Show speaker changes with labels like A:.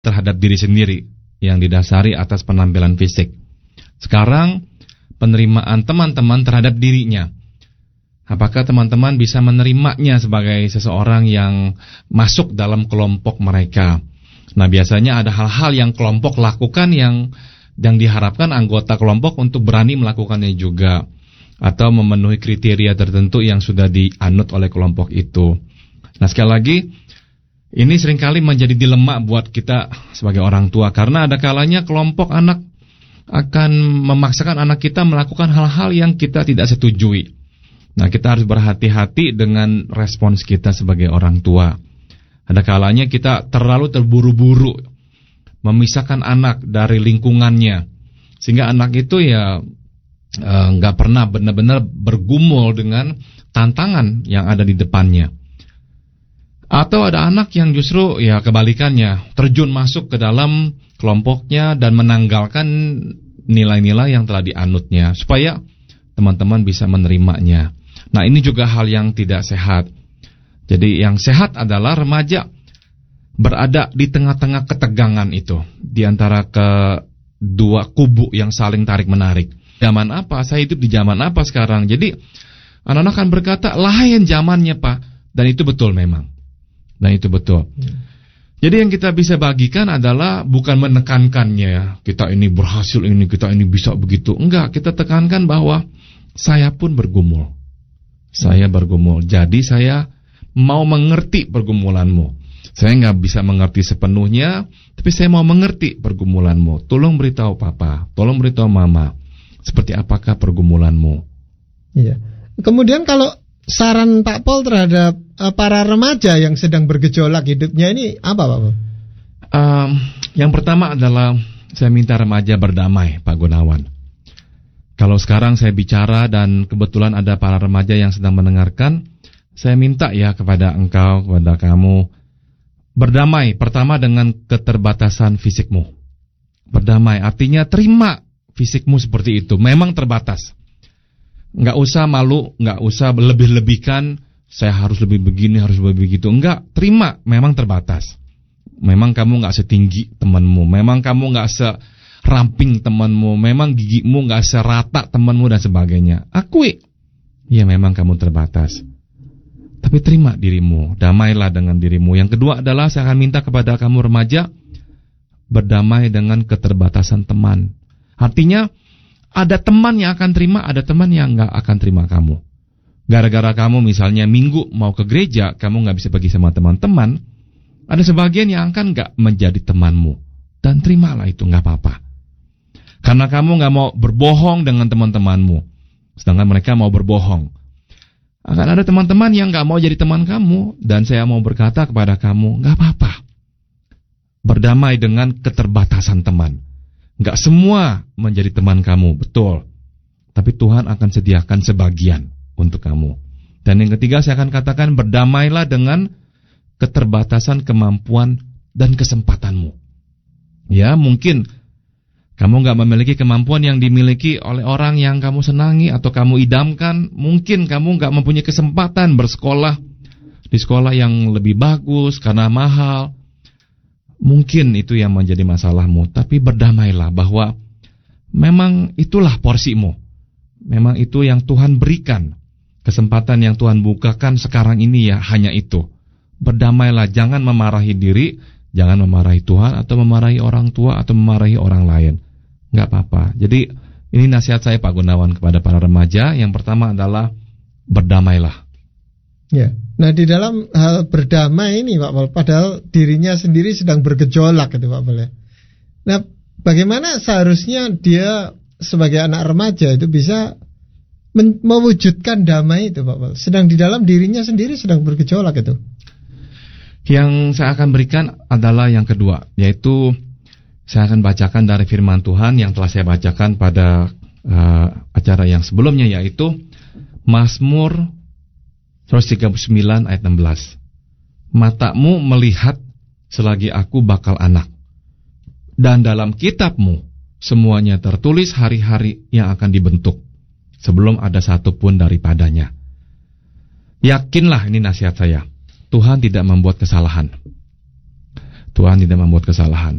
A: terhadap diri sendiri yang didasari atas penampilan fisik. Sekarang penerimaan teman-teman terhadap dirinya. Apakah teman-teman bisa menerimanya sebagai seseorang yang masuk dalam kelompok mereka? Nah, biasanya ada hal-hal yang kelompok lakukan yang diharapkan anggota kelompok untuk berani melakukannya juga, atau memenuhi kriteria tertentu yang sudah dianut oleh kelompok itu. Nah, sekali lagi, ini seringkali menjadi dilema buat kita sebagai orang tua, karena ada kalanya kelompok anak akan memaksakan anak kita melakukan hal-hal yang kita tidak setujui. Nah, kita harus berhati-hati dengan respons kita sebagai orang tua. Ada kalanya kita terlalu terburu-buru memisahkan anak dari lingkungannya, sehingga anak itu ya nggak pernah benar-benar bergumul dengan tantangan yang ada di depannya. Atau ada anak yang justru ya kebalikannya, terjun masuk ke dalam kelompoknya dan menanggalkan nilai-nilai yang telah dianutnya, supaya teman-teman bisa menerimanya. Nah, ini juga hal yang tidak sehat. Jadi yang sehat adalah remaja berada di tengah-tengah ketegangan itu, di antara kedua kubu yang saling tarik-menarik. Zaman apa? Saya hidup di zaman apa sekarang? Jadi anak-anak akan berkata, lain zamannya Pak. Dan itu betul memang. Dan itu betul. Jadi yang kita bisa bagikan adalah bukan menekankannya, kita ini berhasil ini, kita ini bisa begitu. Enggak, kita tekankan bahwa saya pun bergumul. Saya bergumul, jadi saya mau mengerti pergumulanmu. Saya nggak bisa mengerti sepenuhnya, tapi saya mau mengerti pergumulanmu. Tolong beritahu Papa, tolong beritahu Mama, seperti apakah pergumulanmu.
B: Iya. Kemudian kalau saran Pak Pol terhadap para remaja yang sedang bergejolak hidupnya ini apa, Pak Pol?
A: Yang pertama adalah saya minta remaja berdamai, Pak Gunawan. Kalau sekarang saya bicara dan kebetulan ada para remaja yang sedang mendengarkan, saya minta ya kepada engkau, kepada kamu, berdamai pertama dengan keterbatasan fisikmu. Berdamai artinya terima fisikmu seperti itu, memang terbatas. Nggak usah malu, nggak usah lebih-lebihkan, saya harus lebih begini, harus lebih begitu. Enggak, terima, memang terbatas. Memang kamu nggak setinggi temanmu, memang kamu nggak ramping temanmu, memang gigimu nggak serata temanmu dan sebagainya. Akui, ya memang kamu terbatas. Tapi terima dirimu, damailah dengan dirimu. Yang kedua adalah saya akan minta kepada kamu remaja, berdamai dengan keterbatasan teman. Artinya, ada teman yang akan terima, ada teman yang nggak akan terima kamu. Gara-gara kamu misalnya minggu mau ke gereja, kamu nggak bisa pergi sama teman-teman, ada sebagian yang akan nggak menjadi temanmu. Dan terimalah itu, nggak apa-apa. Karena kamu nggak mau berbohong dengan teman-temanmu, sedangkan mereka mau berbohong. Akan ada teman-teman yang nggak mau jadi teman kamu, dan saya mau berkata kepada kamu, nggak apa-apa. Berdamai dengan keterbatasan teman. Nggak semua menjadi teman kamu, betul. Tapi Tuhan akan sediakan sebagian untuk kamu. Dan yang ketiga saya akan katakan, berdamailah dengan keterbatasan kemampuan dan kesempatanmu. Ya, mungkin kamu nggak memiliki kemampuan yang dimiliki oleh orang yang kamu senangi atau kamu idamkan. Mungkin kamu nggak mempunyai kesempatan bersekolah di sekolah yang lebih bagus karena mahal. Mungkin itu yang menjadi masalahmu. Tapi berdamailah bahwa memang itulah porsimu. Memang itu yang Tuhan berikan. Kesempatan yang Tuhan bukakan sekarang ini ya hanya itu. Berdamailah, jangan memarahi diri, jangan memarahi Tuhan atau memarahi orang tua atau memarahi orang lain. Nggak apa-apa. Jadi ini nasihat saya Pak Gunawan kepada para remaja. Yang pertama adalah berdamailah.
B: Ya. Nah, di dalam hal berdamai ini Pak Pol, padahal dirinya sendiri sedang bergejolak gitu Pak Pol ya. Nah, bagaimana seharusnya dia sebagai anak remaja itu bisa mewujudkan damai itu Pak Pol, sedang di dalam dirinya sendiri sedang bergejolak itu?
A: Yang saya akan berikan adalah yang kedua, yaitu saya akan bacakan dari firman Tuhan yang telah saya bacakan pada acara yang sebelumnya, yaitu Mazmur 139 ayat 16. Matamu melihat selagi aku bakal anak, dan dalam kitabmu semuanya tertulis hari-hari yang akan dibentuk, sebelum ada satu pun daripadanya. Yakinlah, ini nasihat saya, Tuhan tidak membuat kesalahan. Tuhan tidak membuat kesalahan.